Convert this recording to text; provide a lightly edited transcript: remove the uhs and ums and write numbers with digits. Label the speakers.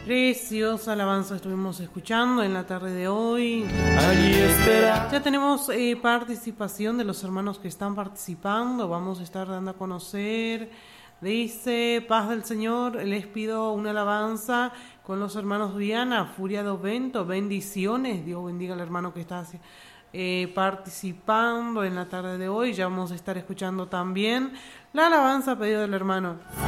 Speaker 1: Preciosa alabanza estuvimos escuchando en la tarde de hoy.
Speaker 2: Allí espera.
Speaker 1: Ya tenemos participación de los hermanos que están participando. Vamos a estar dando a conocer. Dice: paz del Señor, les pido una alabanza con los hermanos Viana, Furia do Vento, bendiciones. Dios bendiga al hermano que está participando en la tarde de hoy. Ya vamos a estar escuchando también la alabanza a pedido del hermano.